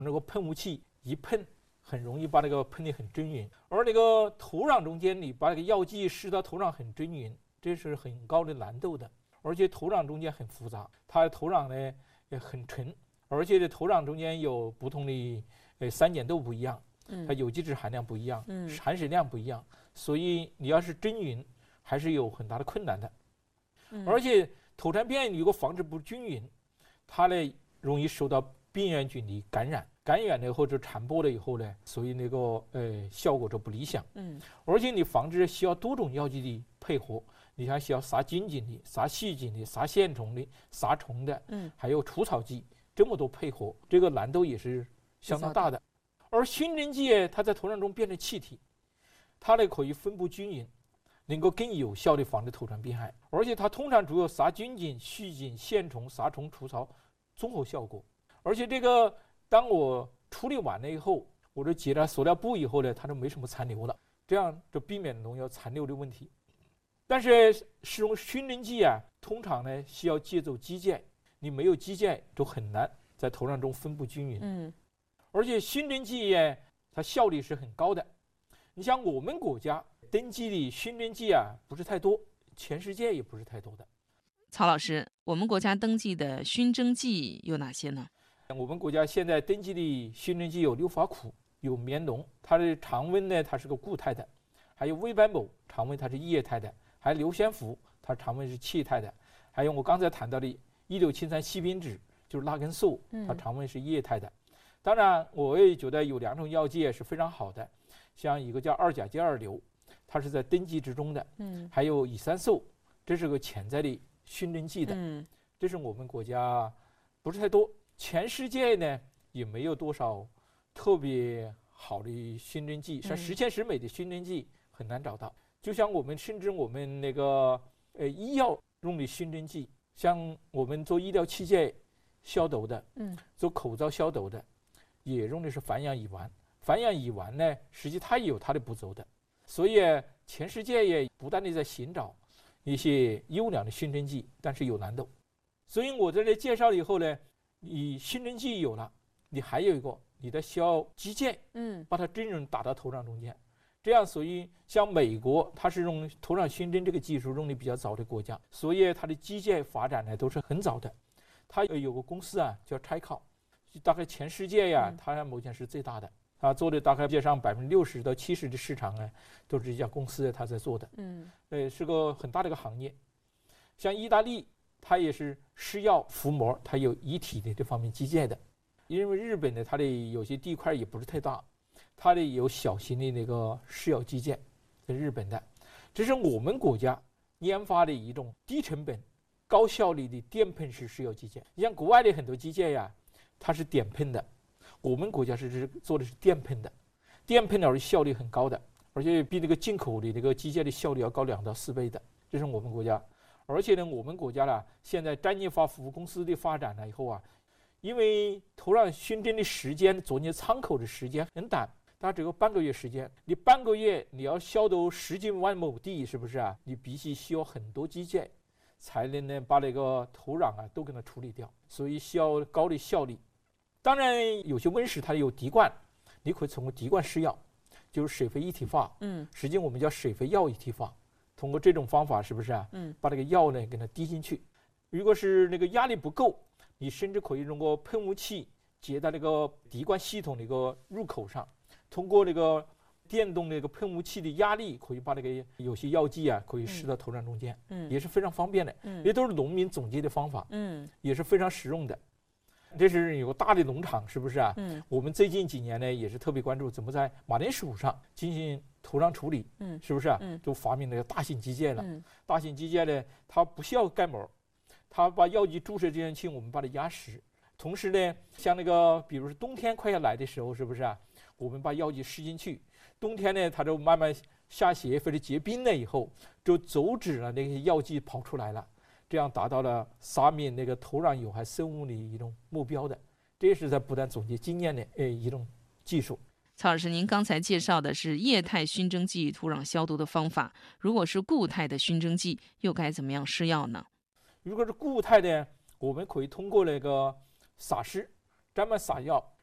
那个喷雾器一喷，很容易把那个喷得很均匀。而那个土壤中间，你把那个药剂施到土壤很均匀，这是很高的难度的。而且土壤中间很复杂，它的土壤呢也很纯，而且土壤中间有不同的酸碱度不一样，它有机质含量不一样，含水量不一样，所以你要是均匀，还是有很大的困难的。而且土壤变异如果防治不均匀，它呢容易受到病原菌的感染了或者传播了以后呢，所以那个效果就不理想。而且你防治需要多种药剂的配合，你还需要杀菌剂的、杀细菌的、杀线虫的、杀虫的，还有除草剂，这么多配合，这个难度也是相当大的。而熏蒸剂它在土壤中变成气体，它呢可以分布均匀，能够更有效地防止土壤病害，而且它通常主要杀菌菌、细菌、线虫、杀虫、除草综合效果。而且这个当我处理完了以后，我就结了塑料布以后呢，它就没什么残留了，这样就避免农药残留的问题。但是使用熏蒸剂通常呢需要借助基建，你没有基建就很难在土壤中分布均匀。而且熏蒸剂它效率是很高的。你像我们国家登记的熏蒸剂不是太多，全世界也不是太多的。 曹老师，我们国家登记的熏蒸剂有哪些呢？ 我们国家现在登记的熏蒸剂有硫化苦、有棉龙，它的常温呢它是个固态的，还有微斑铆，常温它是液态的，还有硫仙氟，它常温是气态的，还有我刚才谈到的1,6-氰酸细丙酯，就是拉根素，它常温是液态的。当然我也觉得有2种药剂是非常好的，像一个叫2甲基2硫，它是在登记之中的，还有乙酸素，这是个潜在的熏蒸剂的，这是我们国家不是太多，全世界呢也没有多少特别好的熏蒸剂，像十全十美的熏蒸剂很难找到。就像甚至我们那个医药用的熏蒸剂，像我们做医疗器械消毒的，做口罩消毒的，也用的是环氧乙烷。环氧乙烷呢，实际它也有它的不足的，所以全世界也不断地在寻找一些优良的熏蒸剂，但是有难度。所以我在这里介绍了以后呢，你熏蒸剂有了，你还有一个你的需要基建，把它真正打到土壤中间。这样，所以像美国，它是用土壤熏蒸这个技术用的比较早的国家，所以它的基建发展呢都是很早的。它有个公司叫Tryco，大概全世界它目前是最大的。它做的大概世界上60%到70%的市场都是这家公司它在做的，是个很大的一个行业。像意大利，它也是施药浮膜，它有一体的这方面基建的。因为日本呢，它的有些地块也不是太大，它的有小型的那个施药基建，在日本的。这是我们国家研发的一种低成本、高效率的电喷式施药基建。你像国外的很多基建它是点喷的。我们国家是做的是电喷的，电喷的效率很高的，而且比那个进口的那个基建的效率要高2到4倍的，这是我们国家。而且呢，我们国家现在专业化服务公司的发展了以后因为土壤熏蒸的时间，做你仓口的时间很短，大概只有半个月时间。你半个月你要消毒10几万亩地，是不是你必须需要很多基建，才能呢把那个土壤都给它处理掉，所以需要高的效率。当然有些温室它有滴灌，你可以通过滴灌施药，就是水肥一体化，实际我们叫水肥药一体化，通过这种方法是不是把那个药呢给它滴进去。如果是那个压力不够，你甚至可以通过喷雾器接到那个滴灌系统那个入口上，通过那个电动那个喷雾器的压力，可以把那个有些药剂可以施到土壤中间，也是非常方便的，也都是农民总结的方法，也是非常实用的。这是有个大的农场，是不是我们最近几年呢也是特别关注怎么在马铃薯上进行土壤处理，是不是就发明那个大型基建了。大型基建呢，它不需要盖膜，它把药剂注射进去，我们把它压实。同时呢，像那个比如说冬天快要来的时候，是不是我们把药剂施进去，冬天呢它就慢慢下雪或者结冰了以后，就阻止了那些药剂跑出来了。这样达到了杀灭那个土壤有害生物的一种目标的，这也是在不断总结经验的一种技术。 曹老师，您刚才介绍的是液态熏蒸剂土壤消毒的方法，如果是固态的熏蒸剂，又该怎么样施药呢？ 如果是固态的，我们可以通过那个洒施，专门洒药，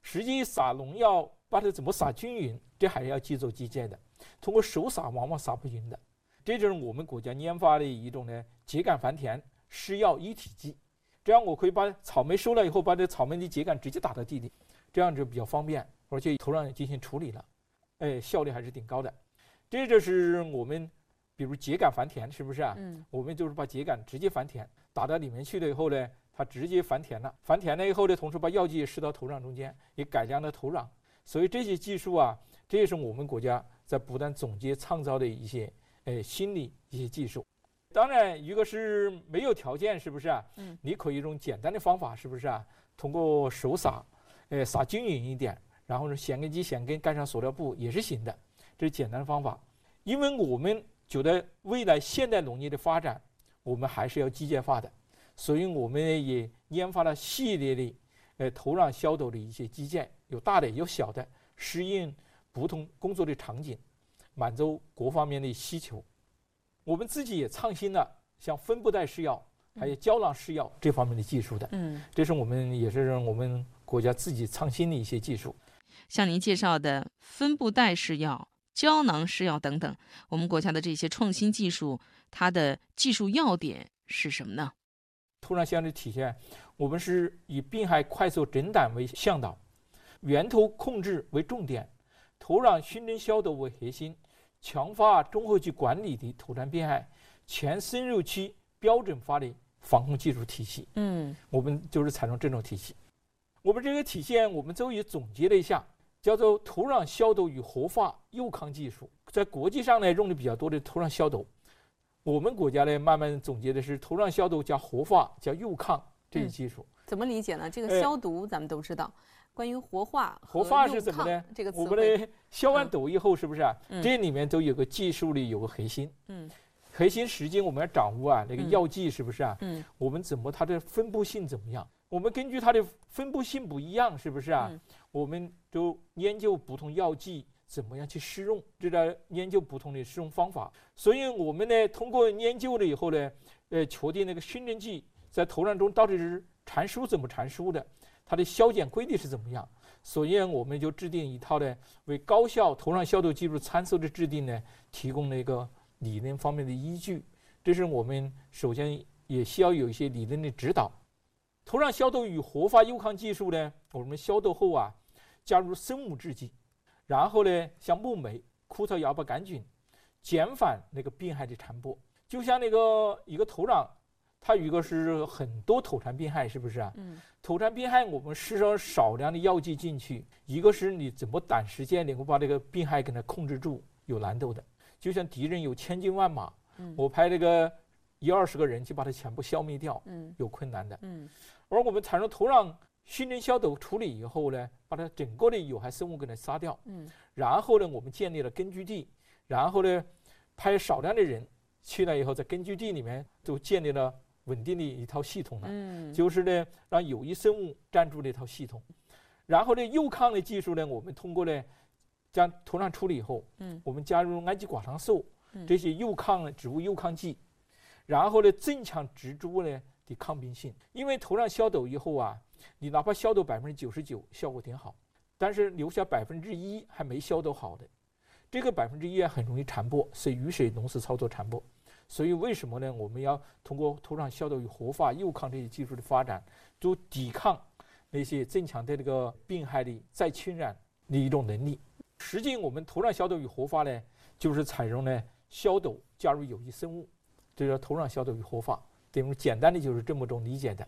实际撒农药把它怎么撒均匀，这还要去做基建的。通过手撒往往撒不匀的。这就是我们国家研发的一种呢秸秆繁田施药一体剂。这样我可以把草莓收了以后，把这草莓的秸秆直接打到地里，这样就比较方便，而且土壤进行处理了，效率还是挺高的。这就是我们比如秸秆繁田，是不是啊？我们就是把秸秆直接繁田打到里面去了以后呢，它直接繁田了。繁田了以后呢，同时把药剂也施到土壤中间，也改良了土壤。所以这些技术啊，这也是我们国家在不断总结创造的一些新的一些技术。当然，如果是没有条件，是不是啊？你可以用简单的方法，是不是啊？通过手撒，撒均匀一点，然后呢，显根基显根盖上塑料布也是行的，这是简单的方法。因为我们觉得未来现代农业的发展，我们还是要机械化的，所以我们也研发了系列的土壤消毒的一些基建，有大的有小的，适应不同工作的场景，满足各方面的需求。我们自己也创新了像分布袋施药还有胶囊施药这方面的技术的，这是我们也是我们国家自己创新的一些技术。 像您介绍的分布袋施药、胶囊施药等等，我们国家的这些创新技术，它的技术要点是什么呢？ 土壤消毒体现，我们是以病害快速诊断为向导，源头控制为重点，土壤熏蒸消毒为核心，强化综合区管理的土壤病害全深入区标准化的防控技术体系。我们就是采用这种体系。我们这个体系我们周瑜总结了一下，叫做土壤消毒与活化幼康技术。在国际上呢用的比较多的土壤消毒，我们国家呢慢慢总结的是土壤消毒加活化加幼康这一技术。 怎么理解呢？这个消毒咱们都知道，关于活化是什么呢？ 这个词我们的消完毒以后，是不是啊？这里面都有个技术里有个核心。核心实际我们要掌握啊，那个药剂是不是啊？我们怎么它的分布性怎么样？我们根据它的分布性不一样，是不是啊？我们就研究不同药剂怎么样去施用，这个研究不同的施用方法。所以我们呢通过研究了以后呢，确定那个熏蒸剂在土壤中到底是阐述怎么阐述的，它的消减规律是怎么样。所以我们就制定一套呢为高效土壤消毒技术参数的制定呢提供了一个理论方面的依据。这是我们首先也需要有一些理论的指导。土壤消毒与活化幼康技术呢，我们消毒后啊加入生物制剂，然后呢像木霉、枯草芽孢杆菌，减缓那个病害的传播。就像那个一个土壤，它如果是很多土壤病害，是不是啊？土壤病害我们施上少量的药剂进去，一个是你怎么短时间能够把这个病害给它控制住，有难度的。就像敌人有千军万马，我派那个10-20个人去把它全部消灭掉，有困难的。而我们采用土壤熏蒸消毒处理以后呢，把它整个的有害生物给它杀掉。然后呢，我们建立了根据地，然后呢，派少量的人去了以后，在根据地里面都建立了稳定的一套系统了。就是呢，让有益生物占住这套系统。然后呢，幼康的技术呢，我们通过呢，将土壤处理以后，我们加入氨基quả糖素这些幼康植物幼康剂，然后呢，增强植株呢的抗病性。因为土壤消毒以后啊，你哪怕消毒99%效果挺好，但是留下1%还没消毒好的，这个1%很容易传播，是雨水农事操作传播。所以为什么呢？我们要通过土壤消毒与活化幼康这些技术的发展，就抵抗那些增强的这个病害的再侵染的一种能力。实际我们土壤消毒与活化呢，就是采用呢消毒加入有益生物，这叫土壤消毒与活化。等于简单的就是这么种理解的。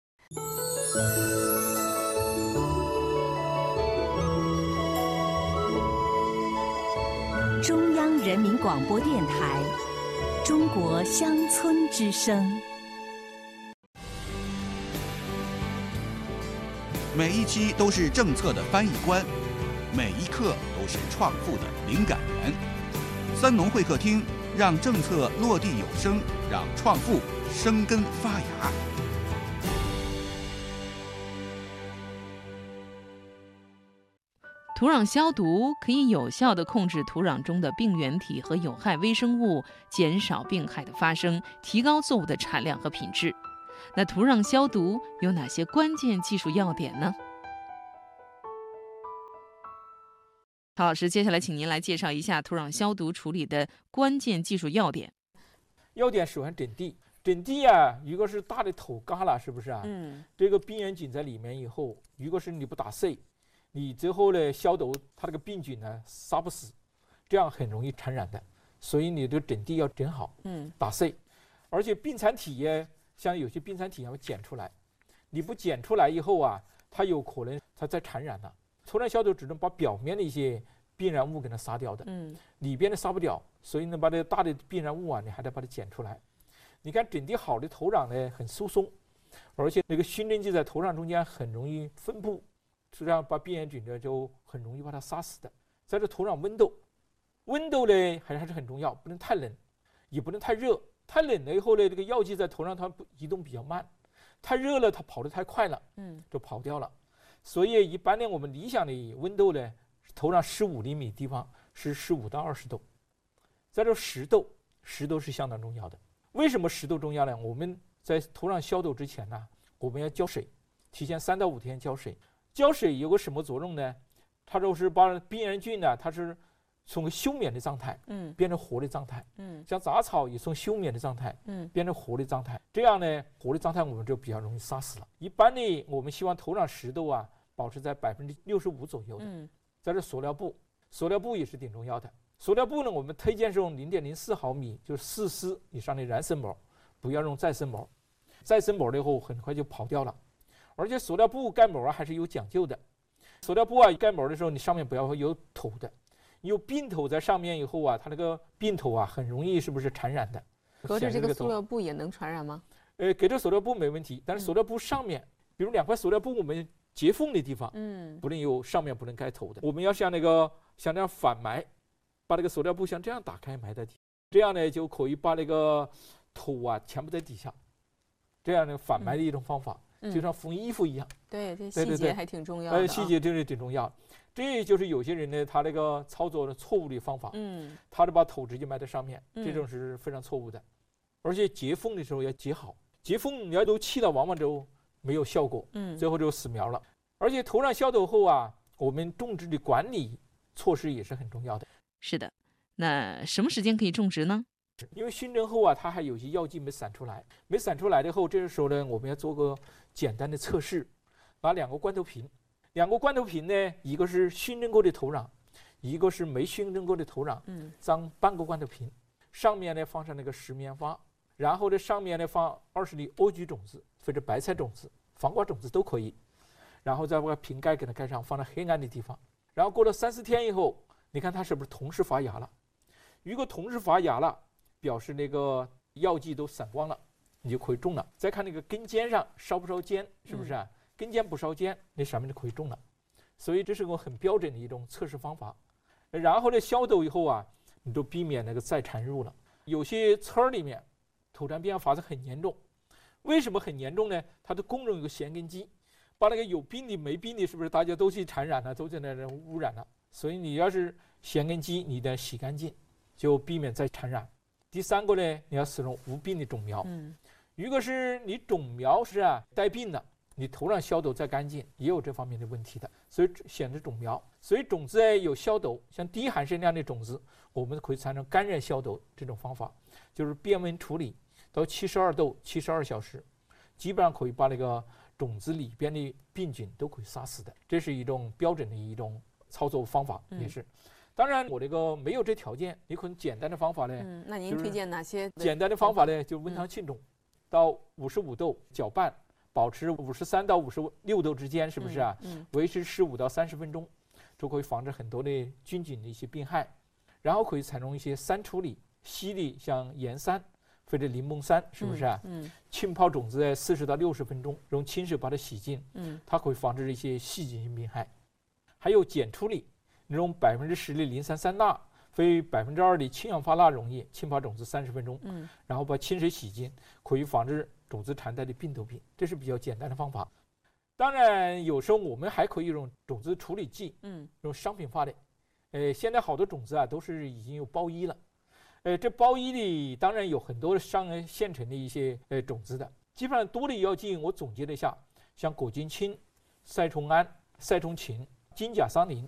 中央人民广播电台中国乡村之声。 每一期都是政策的翻译官，每一刻都是创富的灵感源。三农会客厅，让政策落地有声，让创富生根发芽。 土壤消毒可以有效地控制土壤中的病原体和有害微生物，减少病害的发生，提高作物的产量和品质。那土壤消毒有哪些关键技术要点呢？ 曹老师，接下来请您来介绍一下土壤消毒处理的关键技术要点。 要点首先整地，整地啊，如果是大的土疙瘩，是不是啊？这个病原菌在里面以后，如果是你不打碎，你最后呢消毒，它这个病菌呢杀不死，这样很容易传染的。所以你的整地要整好，打碎，而且病残体也像有些病残体要检出来，你不检出来以后啊，它有可能它在传染了。土壤消毒只能把表面的一些病原物给它杀掉的，里边的杀不掉，所以呢，把这大的病原物啊，你还得把它检出来。你看整地好的土壤呢，很疏松，而且那个熏蒸剂在土壤中间很容易分布，这样把病原菌呢就很容易把它杀死的。在这土壤温度呢还是很重要，不能太冷，也不能太热。太冷了以后呢，这个药剂在土壤它移动比较慢，太热了它跑得太快了，就跑掉了。所以一般呢，我们理想的温度呢，土壤15厘米地方是15到20度。在这10度是相当重要的。为什么10度重要呢？我们在土壤消毒之前呢，我们要浇水，提前3到5天浇水。浇水有个什么作用呢？它就是把病原菌呢，它是从休眠的状态，变成活的状态，像杂草也从休眠的状态，变成活的状态，这样呢，活的状态我们就比较容易杀死了。一般呢，我们希望土壤湿度啊保持在65%左右的。在这塑料布也是挺重要的。塑料布呢，我们推荐是用0.04毫米，就是4丝以上的燃生膜，不要用再生膜。再生膜了以后很快就跑掉了，而且塑料布盖膜还是有讲究的。塑料布啊盖膜的时候，你上面不要有土的。有病头在上面以后啊，它那个病头啊很容易是不是传染的？ 隔着这个塑料布也能传染吗？ 隔着塑料布没问题，但是塑料布上面，比如2块塑料布，我们接缝的地方，不能有上面不能盖头的。我们要像这样反埋，把那个塑料布像这样打开埋在底，这样呢就可以把那个土啊全部在底下，这样的反埋的一种方法，就像缝衣服一样。 对，这细节还挺重要的。 细节真是挺重要。这就是有些人呢，他那个操作的错误的方法，他就把土直接埋在上面，这种是非常错误的。而且接缝的时候要接好，接缝你要都砌了，往往就没有效果，最后就死苗了。而且土壤消毒后啊，我们种植的管理措施也是很重要的。 是的，那什么时间可以种植呢？ 因为熏蒸后啊，它还有些药剂没散出来，的后，这个时候呢，我们要做个简单的测试，拿2个罐头瓶。2个罐头瓶呢，一个是熏蒸过的土壤，一个是没熏蒸过的土壤，装半个罐头瓶，上面呢放上那个石棉花，然后呢上面呢放20粒莴苣种子或者白菜种子、黄瓜种子都可以，然后再把瓶盖给它盖上，放在黑暗的地方。然后过了3、4天以后，你看它是不是同时发芽了？如果同时发芽了，表示那个药剂都散光了，你就可以种了。再看那个根尖上烧不烧尖，是不是啊？根尖不烧尖，那上面就可以种了。所以这是个很标准的一种测试方法。然后呢，消毒以后啊，你都避免那个再传入了。有些村里面土壤病发生很严重，为什么很严重呢？它的公用有个咸根基，把那个有病的没病的，是不是大家都去传染了，都在那污染了？所以你要是咸根基，你得洗干净，就避免再传染。第3个呢，你要使用无病的种苗。如果是你种苗是带病的，你土壤消毒再干净，也有这方面的问题的，所以选择种苗。所以种子有消毒，像低含砷量的种子，我们可以采用干热消毒这种方法，就是变温处理到72度72小时，基本上可以把那个种子里边的病菌都可以杀死的。这是一种标准的一种操作方法，也是。当然我这个没有这条件，你可能简单的方法呢， 那您推荐哪些？ 简单的方法呢，就温汤浸种，到55度搅拌，保持53到56度之间，是不是啊？维持15到30分钟，就可以防止很多的菌菌的一些病害。然后可以采用一些酸处理，稀的像盐酸或者柠檬酸，是不是啊？浸泡种子40到60分钟，用清水把它洗净，它可以防止一些细菌性病害。还有碱处理，你用10%的磷酸三钠或2%的氢氧化钠溶液浸泡种子30分钟，然后把清水洗净，可以防止种子缠带的病毒病，这是比较简单的方法。当然有时候我们还可以用种子处理剂，用商品化的。现在好多种子啊都是已经有包衣了，这包衣里当然有很多现成的一些种子的，基本上多的药剂我总结了一下，像果金清、赛虫胺、赛虫嗪、金甲桑林